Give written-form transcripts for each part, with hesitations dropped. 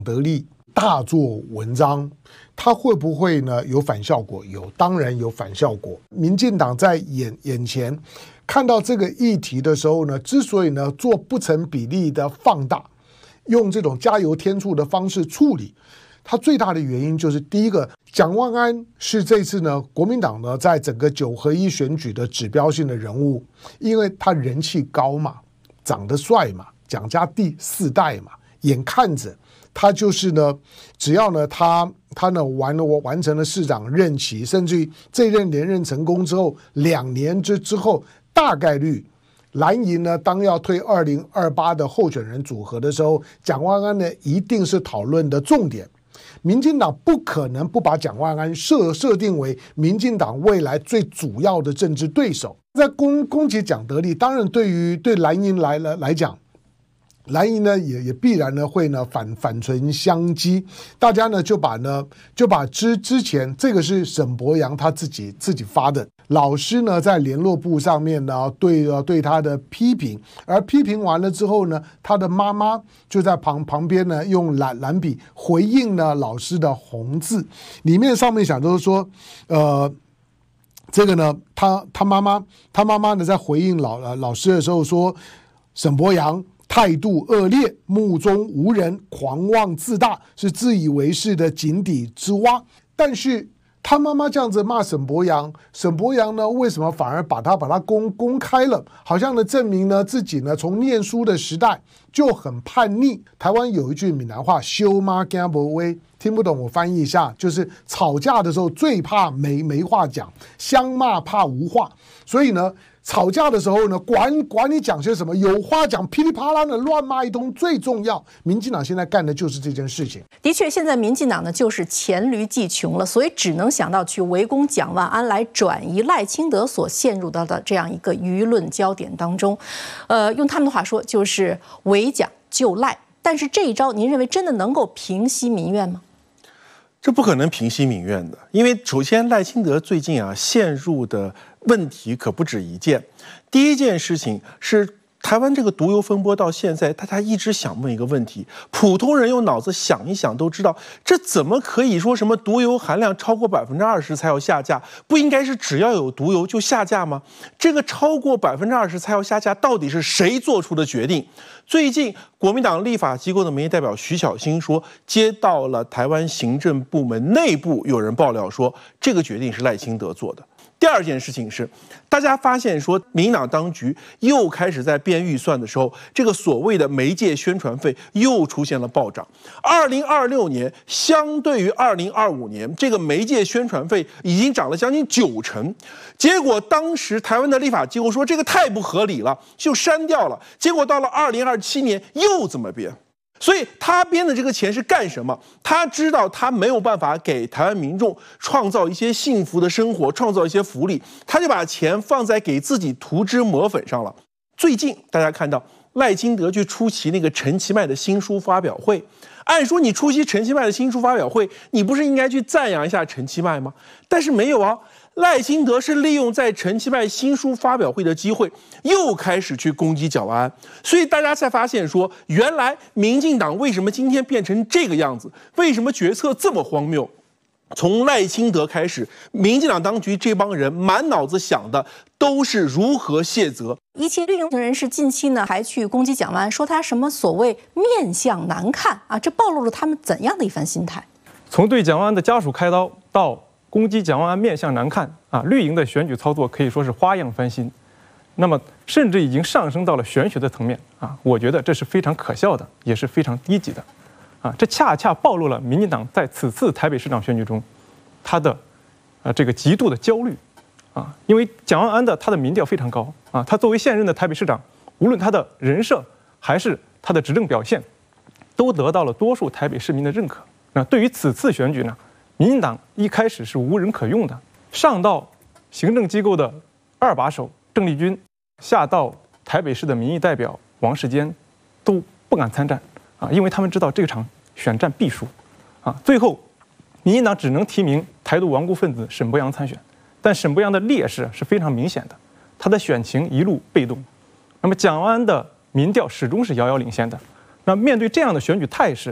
得利大做文章，他会不会呢有反效果？有，当然有反效果。民进党在眼前看到这个议题的时候呢，之所以呢做不成比例的放大，用这种加油添醋的方式处理，它最大的原因就是第一个，蒋万安是这次呢国民党呢在整个9合1选举的指标性的人物，因为他人气高嘛，长得帅嘛，蒋家第4代嘛，眼看着他就是呢，只要呢他呢完成了市长任期，甚至于这任连任成功之后，2年之后，大概率蓝营呢当要推2028的候选人组合的时候，蒋万安呢一定是讨论的重点。民进党不可能不把蒋万安设定为民进党未来最主要的政治对手。在攻击蒋得利，当然对蓝营来讲，蓝营呢也必然呢会呢反唇相讥，大家呢就把之前这个是沈伯洋他自己发的，老师呢在联络簿上面呢对他的批评，而批评完了之后呢，他的妈妈就在旁边呢用蓝笔回应呢老师的红字，里面上面想就是说这个呢他妈妈呢在回应老师的时候说，沈伯洋态度恶劣，目中无人，狂妄自大，是自以为是的井底之蛙。但是他妈妈这样子骂沈伯洋，沈伯洋呢为什么反而把他公开了？好像呢证明呢自己呢从念书的时代就很叛逆。台湾有一句闽南话，羞妈惊不威，听不懂我翻译一下，就是吵架的时候最怕没话讲，相骂怕无话。所以呢吵架的时候呢，管你讲些什么，有话讲，噼里啪啦的乱骂一通最重要。民进党现在干的就是这件事情。 的确，现在民进党呢就是黔驴技穷了，所以只能想到去围攻蒋万安，来转移赖清德所陷入到的这样一个舆论焦点当中。用他们的话说，就是围蒋救赖。但是这一招，您认为真的能够平息民怨吗？ 这不可能平息民怨的，因为首先赖清德最近陷入的问题可不止一件。第一件事情是台湾这个毒油风波到现在，大家一直想问一个问题，普通人用脑子想一想都知道，这怎么可以说什么毒油含量超过20%才要下架？不应该是只要有毒油就下架吗？这个超过20%才要下架，到底是谁做出的决定？最近国民党立法机构的民意代表徐巧芯说，接到了台湾行政部门内部有人爆料说，这个决定是赖清德做的。第二件事情是，大家发现说，民进党当局又开始在编预算的时候，这个所谓的媒介宣传费又出现了暴涨。2026年相对于2025年，这个媒介宣传费已经涨了将近90%。结果当时台湾的立法机构说这个太不合理了，就删掉了。结果到了2027年又怎么编？所以他编的这个钱是干什么？他知道他没有办法给台湾民众创造一些幸福的生活，创造一些福利，他就把钱放在给自己涂脂抹粉上了。最近大家看到赖清德去出席那个陈其迈的新书发表会，按说你出席陈其迈的新书发表会，你不是应该去赞扬一下陈其迈吗？但是没有啊。赖清德是利用在陈其迈新书发表会的机会，又开始去攻击蒋万安，所以大家才发现说，原来民进党为什么今天变成这个样子？为什么决策这么荒谬？从赖清德开始，民进党当局这帮人满脑子想的都是如何卸责。 一些绿营人士近期呢还去攻击蒋万安，说他什么所谓面相难看啊，这暴露了他们怎样的一番心态？ 从对蒋万安的家属开刀到攻击蒋万安面相难看啊，绿营的选举操作可以说是花样翻新，那么甚至已经上升到了玄学的层面啊，我觉得这是非常可笑的，也是非常低级的，啊，这恰恰暴露了民进党在此次台北市长选举中，他的这个极度的焦虑啊，因为蒋万安他的民调非常高啊，他作为现任的台北市长，无论他的人设还是他的执政表现，都得到了多数台北市民的认可。那对于此次选举呢？民进党一开始是无人可用的，上到行政机构的2把手郑丽君，下到台北市的民意代表王世坚，都不敢参战啊，因为他们知道这场选战必输啊。最后，民进党只能提名台独顽固分子沈伯洋参选，但沈伯洋的劣势是非常明显的，他的选情一路被动。那么蒋万安的民调始终是遥遥领先的。那面对这样的选举态势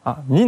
啊，民